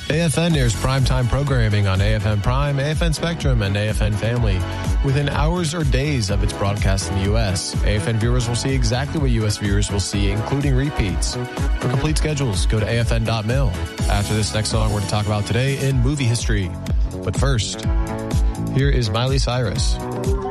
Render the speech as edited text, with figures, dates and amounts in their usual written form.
AFN airs primetime programming on AFN Prime, AFN Spectrum, and AFN Family. Within hours or days of its broadcast in the U.S., AFN viewers will see exactly what U.S. viewers will see, including repeats. For complete schedules, go to afn.mil. After this next song, we're going to talk about today in movie history. But first, here is Miley Cyrus.